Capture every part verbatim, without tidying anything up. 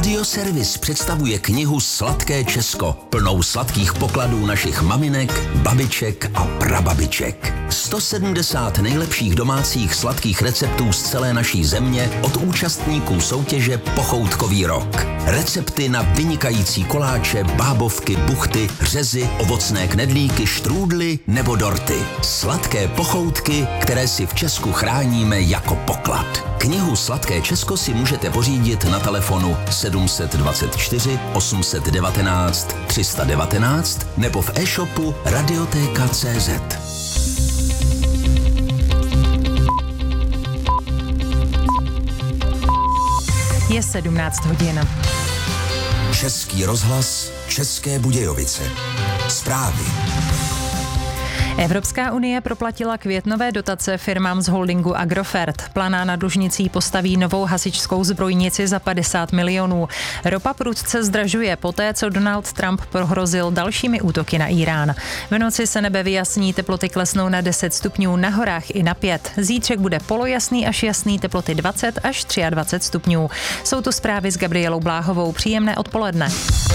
Radioservis představuje knihu Sladké Česko, plnou sladkých pokladů našich maminek, babiček a prababiček. sto sedmdesát nejlepších domácích sladkých receptů z celé naší země od účastníků soutěže Pochoutkový rok. Recepty na vynikající koláče, bábovky, buchty, řezy, ovocné knedlíky, štrůdly nebo dorty. Sladké pochoutky, které si v Česku chráníme jako poklad. Knihu Sladké Česko si můžete pořídit na telefonu sedm set dvacet čtyři osm set devatenáct tři sta devatenáct nebo v e-shopu radioteka tečka cé zet. Je sedmnáct hodin. Český rozhlas, České Budějovice. Zprávy. Evropská unie proplatila květnové dotace firmám z holdingu Agrofert. Planá nad Lužnicí postaví novou hasičskou zbrojnici za padesát milionů. Ropa prudce zdražuje poté, co Donald Trump prohrozil dalšími útoky na Irán. V noci se nebe vyjasní, teploty klesnou na deset stupňů, na horách i na pět. Zítřek bude polojasný až jasný, teploty dvacet až dvacet tři stupňů. Jsou to zprávy s Gabrielou Bláhovou. Příjemné odpoledne.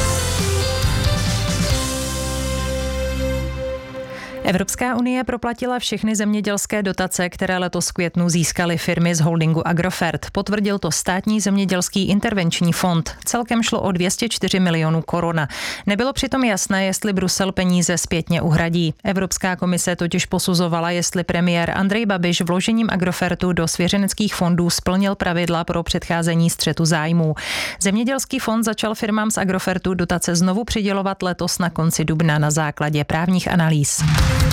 Evropská unie proplatila všechny zemědělské dotace, které letos v květnu získaly firmy z holdingu Agrofert. Potvrdil to státní zemědělský intervenční fond. Celkem šlo o dvě stě čtyři milionů korun. Nebylo přitom jasné, jestli Brusel peníze zpětně uhradí. Evropská komise totiž posuzovala, jestli premiér Andrej Babiš vložením Agrofertu do svěřeneckých fondů splnil pravidla pro předcházení střetu zájmů. Zemědělský fond začal firmám z Agrofertu dotace znovu přidělovat letos na konci dubna na základě právních analýz.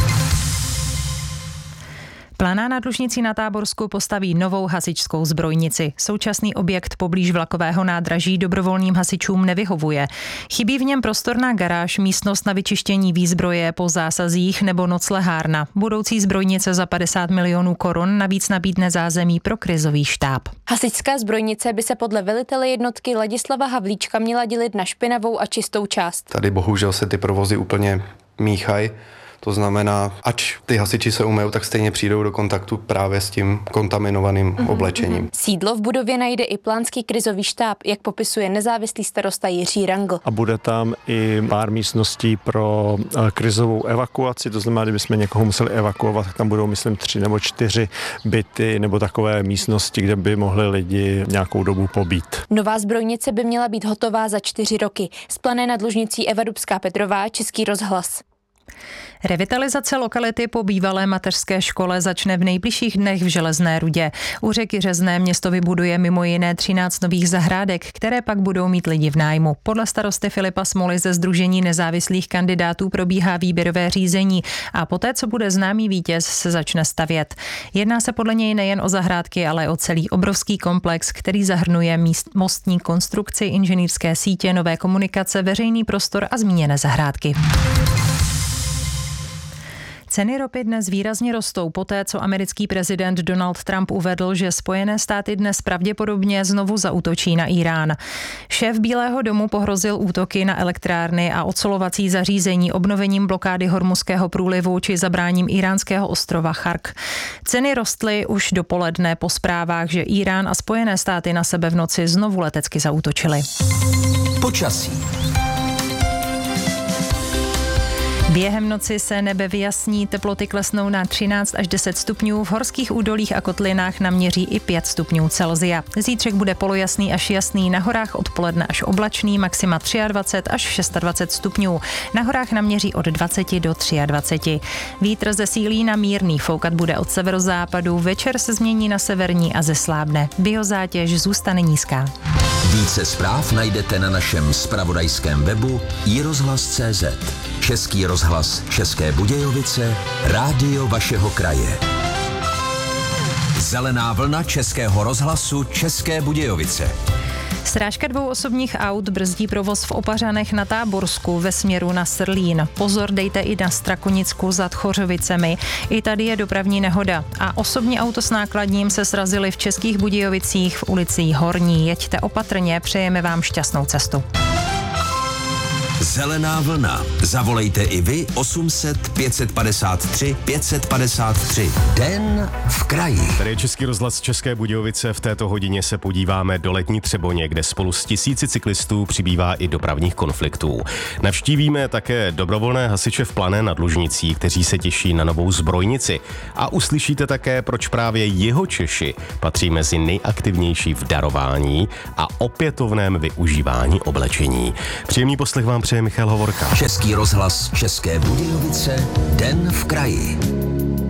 Planá nad Lužnicí na Táborsku postaví novou hasičskou zbrojnici. Současný objekt poblíž vlakového nádraží dobrovolným hasičům nevyhovuje. Chybí v něm prostorná garáž, místnost na vyčištění výzbroje po zásazích nebo noclehárna. Budoucí zbrojnice za padesát milionů korun navíc nabídne zázemí pro krizový štáb. Hasičská zbrojnice by se podle velitele jednotky Ladislava Havlíčka měla dělit na špinavou a čistou část. Tady bohužel se ty provozy úplně míchají. To znamená, ač ty hasiči se umyjou, tak stejně přijdou do kontaktu právě s tím kontaminovaným mm-hmm. oblečením. Sídlo v budově najde i plánský krizový štáb, jak popisuje nezávislý starosta Jiří Rangl. A bude tam i pár místností pro krizovou evakuaci, to znamená, kdybychom někoho museli evakuovat, tak tam budou, myslím, tři nebo čtyři byty nebo takové místnosti, kde by mohli lidi nějakou dobu pobít. Nová zbrojnice by měla být hotová za čtyři roky. Z Plané nad Lužnicí Eva Dubská Petrová, Český rozhlas. Revitalizace lokality po bývalé mateřské škole začne v nejbližších dnech v Železné Rudě. U řeky Řezné město vybuduje mimo jiné třináct nových zahrádek, které pak budou mít lidi v nájmu. Podle starosty Filipa Smoly ze Sdružení nezávislých kandidátů probíhá výběrové řízení a poté, co bude známý vítěz, se začne stavět. Jedná se podle něj nejen o zahrádky, ale o celý obrovský komplex, který zahrnuje míst, mostní konstrukci, inženýrské sítě, nové komunikace, veřejný prostor a zmíněné zahrádky. Ceny ropy dnes výrazně rostou poté, co americký prezident Donald Trump uvedl, že Spojené státy dnes pravděpodobně znovu zaútočí na Irán. Šéf Bílého domu pohrozil útoky na elektrárny a ocolovací zařízení obnovením blokády Hormuzského průlivu či zabráním iránského ostrova Chark. Ceny rostly už dopoledne po zprávách, že Irán a Spojené státy na sebe v noci znovu letecky zaútočily. Počasí. Během noci se nebe vyjasní, teploty klesnou na třináct až deset stupňů, v horských údolích a kotlinách naměří i pět stupňů Celsia. Zítřek bude polojasný až jasný, na horách odpoledne až oblačný, maxima dvacet tři až dvacet šest stupňů. Na horách naměří od dvacet do dvacet tři. Vítr zesílí na mírný, foukat bude od severozápadu, večer se změní na severní a zeslábne. Biozátěž zůstane nízká. Více zpráv najdete na našem zpravodajském webu i rozhlas tečka cé zet. Český rozhlas České Budějovice, rádio vašeho kraje. Zelená vlna Českého rozhlasu České Budějovice. Srážka dvou osobních aut brzdí provoz v Opařanech na Táborsku ve směru na Srlín. Pozor dejte i na Strakonicku za Tchořovicemi. I tady je dopravní nehoda. A osobní auto s nákladním se srazili v Českých Budějovicích v ulici Horní. Jeďte opatrně, přejeme vám šťastnou cestu. Zelená vlna. Zavolejte i vy osm set pět padesát tři pět padesát tři. Den v kraji. Tady je Český rozhlas České Budějovice. V této hodině se podíváme do Letní Třeboně, kde spolu s tisíci cyklistů přibývá i dopravních konfliktů. Navštívíme také dobrovolné hasiče v Plané nad Lužnicí, kteří se těší na novou zbrojnici. A uslyšíte také, proč právě Jihočeši patří mezi nejaktivnější v darování a opětovném využívání oblečení. Příjemný poslech vám přeje Michal Hovorka. Český rozhlas České Budějovice. Den v kraji.